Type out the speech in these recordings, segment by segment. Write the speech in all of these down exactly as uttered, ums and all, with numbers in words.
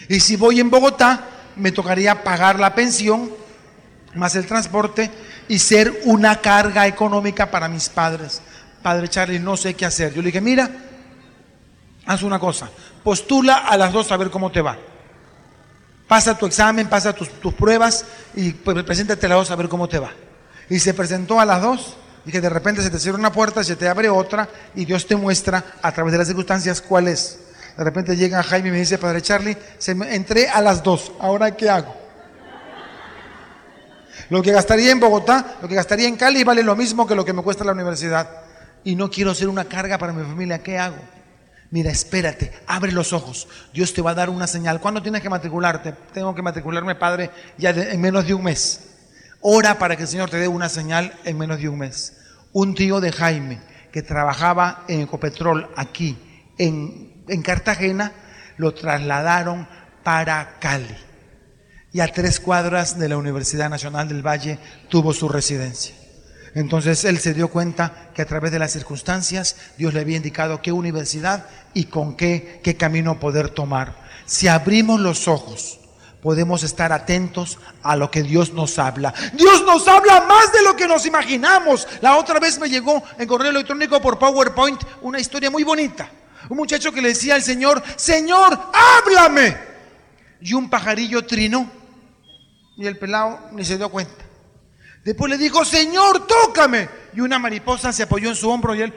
Y si voy en Bogotá, me tocaría pagar la pensión, más el transporte, y ser una carga económica para mis padres. Padre Charlie, no sé qué hacer. Yo le dije, mira, haz una cosa, postula a las dos a ver cómo te va. Pasa tu examen, pasa tus, tus pruebas y pues, preséntate a las dos a ver cómo te va. Y se presentó a las dos y que de repente se te cierra una puerta, se te abre otra y Dios te muestra a través de las circunstancias cuál es. De repente llega Jaime y me dice, Padre Charlie, se me, entré a las dos, ¿ahora qué hago? Lo que gastaría en Bogotá, lo que gastaría en Cali vale lo mismo que lo que me cuesta la universidad. Y no quiero ser una carga para mi familia, ¿qué hago? Mira, espérate, abre los ojos, Dios te va a dar una señal. ¿Cuándo tienes que matricularte? Tengo que matricularme, Padre, ya de, en menos de un mes. Ora para que el Señor te dé una señal en menos de un mes. Un tío de Jaime que trabajaba en Ecopetrol aquí en, en Cartagena, lo trasladaron para Cali. Y a tres cuadras de la Universidad Nacional del Valle tuvo su residencia. Entonces él se dio cuenta que a través de las circunstancias Dios le había indicado qué universidad y con qué, qué camino poder tomar. Si abrimos los ojos, podemos estar atentos a lo que Dios nos habla. Dios nos habla más de lo que nos imaginamos. La otra vez me llegó en correo electrónico por PowerPoint una historia muy bonita. Un muchacho que le decía al Señor, Señor, háblame. Y un pajarillo trinó y el pelado ni se dio cuenta. Después le dijo, Señor, tócame. Y una mariposa se apoyó en su hombro y él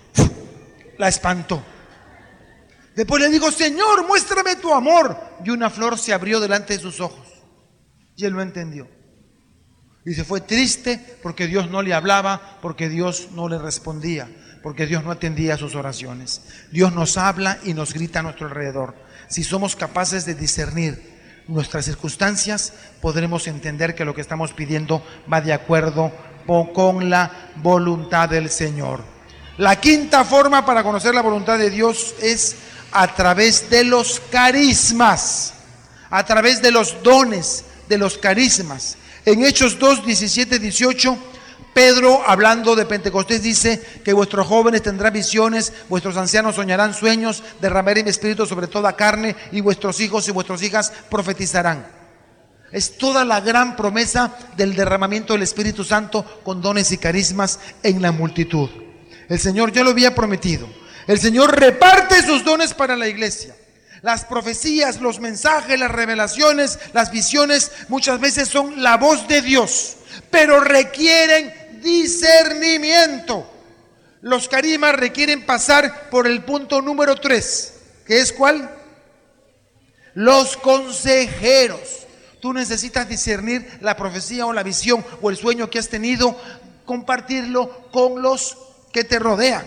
la espantó. Después le dijo, Señor, muéstrame tu amor. Y una flor se abrió delante de sus ojos. Y él no entendió. Y se fue triste porque Dios no le hablaba, porque Dios no le respondía, porque Dios no atendía a sus oraciones. Dios nos habla y nos grita a nuestro alrededor. Si somos capaces de discernir nuestras circunstancias, podremos entender que lo que estamos pidiendo va de acuerdo con la voluntad del Señor. La quinta forma para conocer la voluntad de Dios es a través de los carismas, a través de los dones, de los carismas. En Hechos dos, diecisiete, dieciocho, Pedro, hablando de Pentecostés, dice que vuestros jóvenes tendrán visiones, vuestros ancianos soñarán sueños, derramaré mi espíritu sobre toda carne, y vuestros hijos y vuestras hijas profetizarán. Es toda la gran promesa del derramamiento del Espíritu Santo con dones y carismas en la multitud. El Señor ya lo había prometido. El Señor reparte sus dones para la iglesia. Las profecías, los mensajes, las revelaciones, las visiones muchas veces son la voz de Dios, pero requieren discernimiento. Los carismas requieren pasar por el punto número tres, que es ¿cuál? Los consejeros. Tú necesitas discernir la profecía o la visión o el sueño que has tenido, compartirlo con los que te rodean.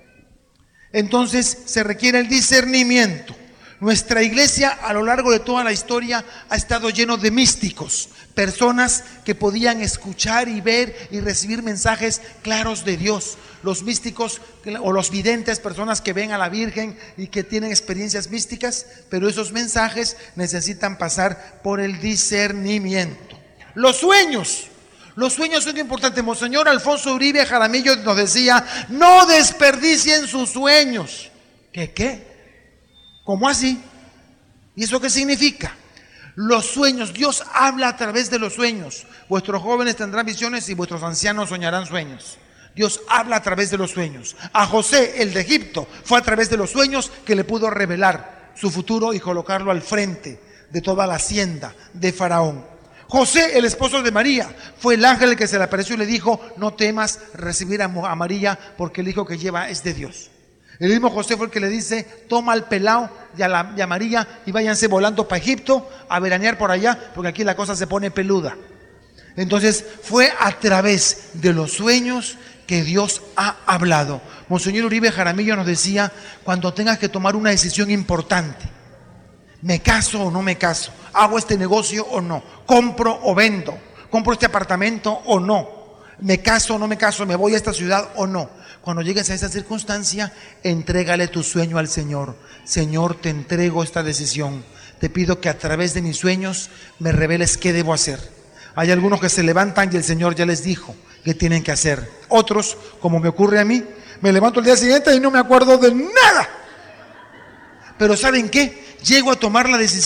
Entonces se requiere el discernimiento. Nuestra iglesia a lo largo de toda la historia ha estado lleno de místicos, personas que podían escuchar y ver y recibir mensajes claros de Dios. Los místicos o los videntes, personas que ven a la Virgen y que tienen experiencias místicas, pero esos mensajes necesitan pasar por el discernimiento. Los sueños. Los sueños son importantes. Monseñor Alfonso Uribe Jaramillo nos decía, no desperdicien sus sueños. ¿Qué qué? ¿Cómo así? ¿Y eso qué significa? Los sueños, Dios habla a través de los sueños. Vuestros jóvenes tendrán visiones y vuestros ancianos soñarán sueños. Dios habla a través de los sueños. A José, el de Egipto, fue a través de los sueños que le pudo revelar su futuro y colocarlo al frente de toda la hacienda de Faraón. José, el esposo de María, fue el ángel que se le apareció y le dijo, no temas recibir a María porque el hijo que lleva es de Dios. El mismo José fue el que le dice, toma al pelao y a, la, y a María y váyanse volando para Egipto a veranear por allá, porque aquí la cosa se pone peluda. Entonces fue a través de los sueños que Dios ha hablado. Monseñor Uribe Jaramillo nos decía, cuando tengas que tomar una decisión importante, ¿me caso o no me caso? ¿Hago este negocio o no? ¿Compro o vendo? ¿Compro este apartamento o no? ¿Me caso o no me caso? ¿Me voy a esta ciudad o no? Cuando llegues a esa circunstancia, entrégale tu sueño al Señor. Señor, te entrego esta decisión. Te pido que a través de mis sueños me reveles qué debo hacer. Hay algunos que se levantan y el Señor ya les dijo qué tienen que hacer. Otros, como me ocurre a mí, me levanto el día siguiente y no me acuerdo de nada. Pero ¿saben qué? Llego a tomar la decisión